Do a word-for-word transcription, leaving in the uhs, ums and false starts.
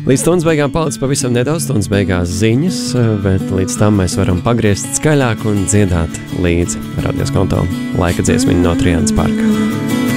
Līdz stundas beigām palicis pavisam nedaudz, stundas beigās ziņas, bet līdz tam mēs varam pagriezt skaļāk un dziedāt līdzi radios konto laika dziesmiņu no Triānas parka.